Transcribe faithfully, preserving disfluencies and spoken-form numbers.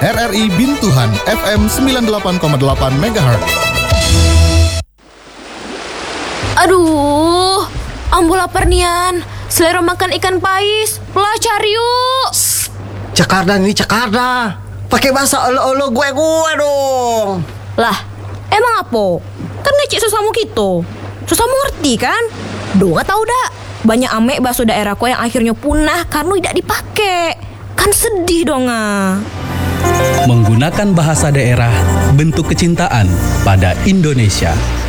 R R I Bintuhan F M sembilan puluh delapan koma delapan megahertz. Aduh, ambo lapar nian. Selera makan ikan pais. Lah cari yuk. Jakarta nih Jakarta. Pakai bahasa olo-olo gue-gue dong. Lah, emang apa? Kan ngecek susamu gitu. Susamu ngerti kan? Doa tahu dak? Banyak ame bahasa daerahku yang akhirnya punah karena tidak dipakai. Kan sedih dong ah. Menggunakan bahasa daerah bentuk kecintaan pada Indonesia.